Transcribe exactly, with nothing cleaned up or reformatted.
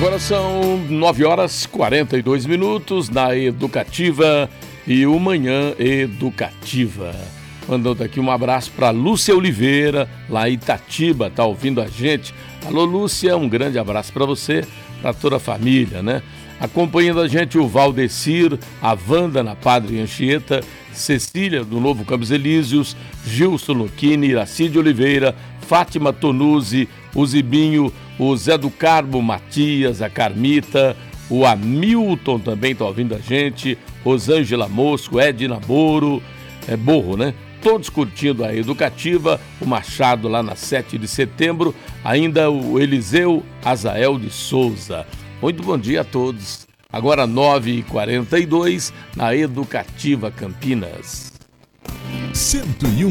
Agora são nove horas e quarenta e dois minutos na Educativa e o Manhã Educativa. Mandando aqui um abraço para Lúcia Oliveira, lá em Itatiba, tá ouvindo a gente. Alô, Lúcia, um grande abraço para você, para toda a família, né? Acompanhando a gente o Valdecir, a Wanda na Padre Anchieta, Cecília do Novo Campos Elíseos, Gilson Luquini, Iracide Oliveira, Fátima Tonuzzi, o Zibinho, o Zé do Carmo Matias, a Carmita, o Hamilton também está ouvindo a gente, Rosângela Mosco, Edna Boro, é Borro, né? Todos curtindo a Educativa, o Machado lá na sete de setembro, ainda o Eliseu Azael de Souza. Muito bom dia a todos. Agora nove e quarenta e dois na Educativa Campinas. cento e um